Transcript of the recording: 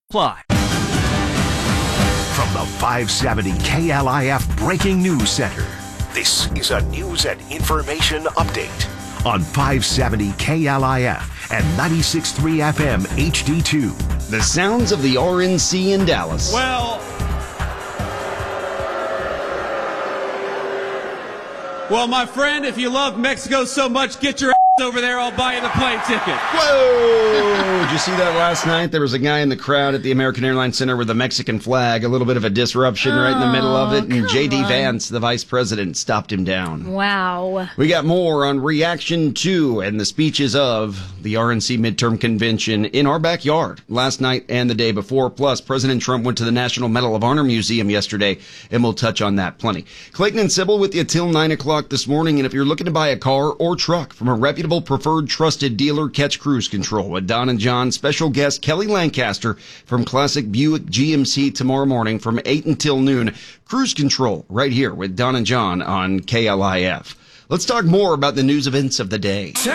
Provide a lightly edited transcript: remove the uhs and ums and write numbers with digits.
Apply. From the 570 KLIF Breaking News Center, this is a news and information update on 570 KLIF and 96.3 FM HD2. The sounds of the RNC in Dallas. Well, my friend, if you love Mexico so much, get your ass over there. I'll buy you the plane ticket. Whoa! Did you see that last night? There was a guy in the crowd at the American Airlines Center with a Mexican flag, a little bit of a disruption right in the middle of it, and J.D. Vance, the vice president, stopped him down. Wow. We got more on reaction to and the speeches of the RNC midterm convention in our backyard last night and the day before. Plus, President Trump went to the National Medal of Honor Museum yesterday, and we'll touch on that plenty. Clayton and Sybil with you till 9 o'clock this morning, and if you're looking to buy a car or truck from a reputable, preferred, trusted dealer, catch Cruise Control with Don and John. Special guest Kelly Lancaster from Classic Buick GMC tomorrow morning from 8 until noon. Cruise Control right here with Don and John on KLIF. Let's talk more about the news events of the day.